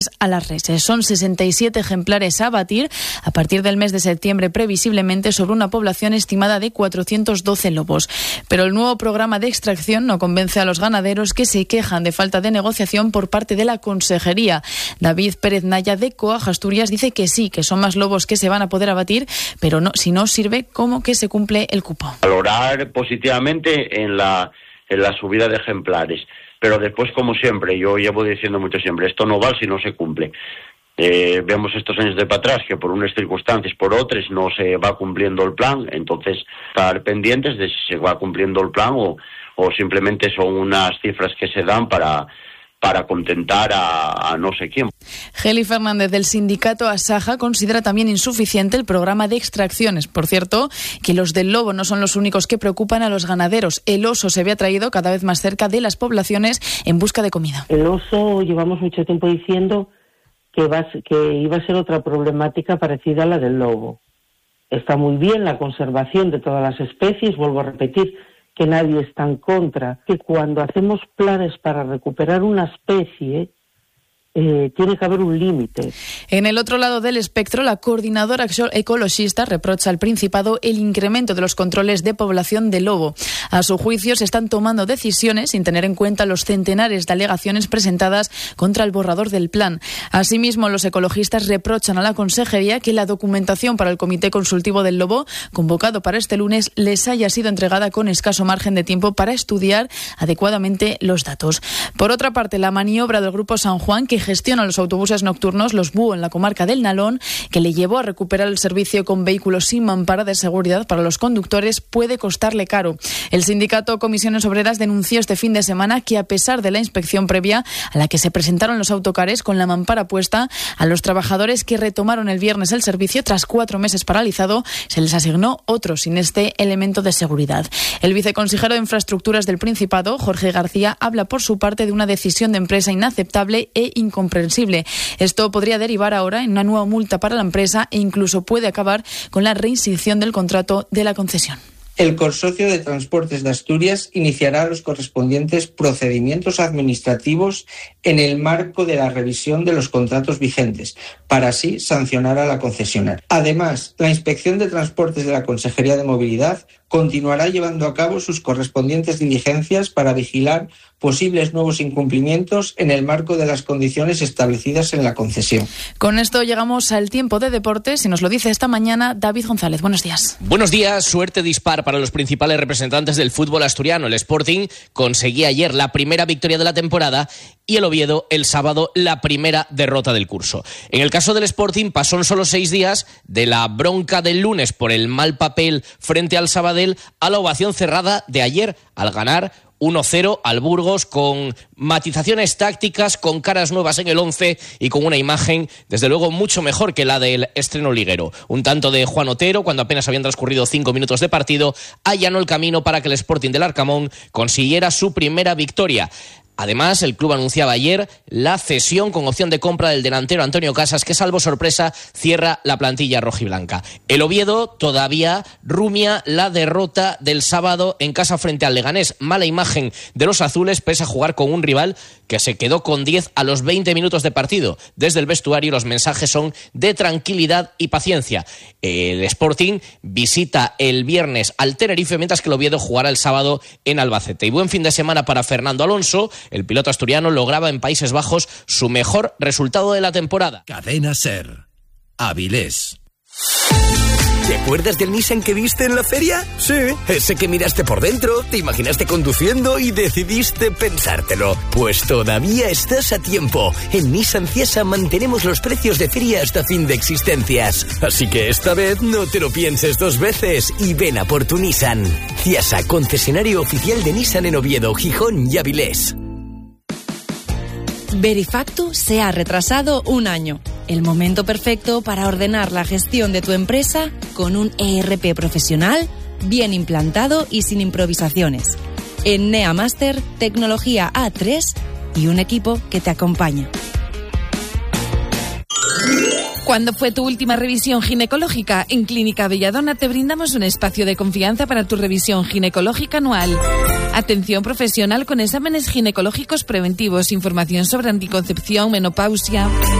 a las reses. Son 67 ejemplares a abatir a partir del mes de septiembre, previsiblemente, sobre una población estimada de 412 lobos. Pero el nuevo programa de extracción no convence a los ganaderos, que se quejan de falta de negociación por parte de la Consejería. David Pérez Naya, de COAG Asturias, dice que sí, que son más lobos que se van a poder abatir, pero no, si no sirve, como que se cumple el cupo. Valorar positivamente en la subida de ejemplares. Pero después, como siempre, yo llevo diciendo mucho siempre, esto no vale si no se cumple. Vemos estos años de para atrás que por unas circunstancias, por otras, no se va cumpliendo el plan. Entonces, estar pendientes de si se va cumpliendo el plan o simplemente son unas cifras que se dan para contentar a no sé quién. Geli Fernández, del sindicato Asaja, considera también insuficiente el programa de extracciones. Por cierto, que los del lobo no son los únicos que preocupan a los ganaderos. El oso se ve atraído cada vez más cerca de las poblaciones en busca de comida. El oso, llevamos mucho tiempo diciendo que iba a ser otra problemática parecida a la del lobo. Está muy bien la conservación de todas las especies, vuelvo a repetir, que nadie está en contra, que cuando hacemos planes para recuperar una especie, tiene que haber un límite. En el otro lado del espectro, la coordinadora ecologista reprocha al Principado el incremento de los controles de población de lobo. A su juicio, se están tomando decisiones sin tener en cuenta los centenares de alegaciones presentadas contra el borrador del plan. Asimismo, los ecologistas reprochan a la Consejería que la documentación para el Comité Consultivo del Lobo, convocado para este lunes, les haya sido entregada con escaso margen de tiempo para estudiar adecuadamente los datos. Por otra parte, la maniobra del Grupo San Juan, que gestiona los autobuses nocturnos, los Búho, en la comarca del Nalón, que le llevó a recuperar el servicio con vehículos sin mampara de seguridad para los conductores, puede costarle caro. El sindicato Comisiones Obreras denunció este fin de semana que, a pesar de la inspección previa a la que se presentaron los autocares con la mampara puesta, a los trabajadores que retomaron el viernes el servicio tras 4 meses paralizado, se les asignó otro sin este elemento de seguridad. El viceconsejero de Infraestructuras del Principado, Jorge García, habla por su parte de una decisión de empresa inaceptable e incomprensible. Esto podría derivar ahora en una nueva multa para la empresa e incluso puede acabar con la reinscripción del contrato de la concesión. El Consorcio de Transportes de Asturias iniciará los correspondientes procedimientos administrativos en el marco de la revisión de los contratos vigentes, para así sancionar a la concesionaria. Además, la Inspección de Transportes de la Consejería de Movilidad continuará llevando a cabo sus correspondientes diligencias para vigilar posibles nuevos incumplimientos en el marco de las condiciones establecidas en la concesión. Con esto llegamos al tiempo de deportes y nos lo dice esta mañana David González. Buenos días. Buenos días. Suerte dispar para los principales representantes del fútbol asturiano. El Sporting conseguía ayer la primera victoria de la temporada y el Oviedo el sábado la primera derrota del curso. En el caso del Sporting pasó en solo 6 días de la bronca del lunes por el mal papel frente al Sabadell a la ovación cerrada de ayer al ganar 1-0 al Burgos, con matizaciones tácticas, con caras nuevas en el 11 y con una imagen, desde luego, mucho mejor que la del estreno liguero. Un tanto de Juan Otero, cuando apenas habían transcurrido 5 minutos de partido, allanó el camino para que el Sporting del Arcamón consiguiera su primera victoria. Además, el club anunciaba ayer la cesión con opción de compra del delantero Antonio Casas, que, salvo sorpresa, cierra la plantilla rojiblanca. El Oviedo todavía rumia la derrota del sábado en casa frente al Leganés. Mala imagen de los azules, pese a jugar con un rival que se quedó con 10 a los 20 minutos de partido. Desde el vestuario los mensajes son de tranquilidad y paciencia. El Sporting visita el viernes al Tenerife, mientras que el Oviedo jugará el sábado en Albacete. Y buen fin de semana para Fernando Alonso. El piloto asturiano lograba en Países Bajos su mejor resultado de la temporada. Cadena SER. Avilés. ¿Te acuerdas del Nissan que viste en la feria? Sí, ese que miraste por dentro, te imaginaste conduciendo y decidiste pensártelo. Pues todavía estás a tiempo. En Nissan Ciesa mantenemos los precios de feria hasta fin de existencias. Así que esta vez no te lo pienses 2 veces y ven a por tu Nissan. Ciesa, concesionario oficial de Nissan en Oviedo, Gijón y Avilés. Verifactu se ha retrasado 1 año. El momento perfecto para ordenar la gestión de tu empresa con un ERP profesional, bien implantado y sin improvisaciones. En NeaMaster, tecnología A3 y un equipo que te acompaña. ¿Cuándo fue tu última revisión ginecológica? En Clínica Belladona te brindamos un espacio de confianza para tu revisión ginecológica anual. Atención profesional con exámenes ginecológicos preventivos, información sobre anticoncepción, menopausia.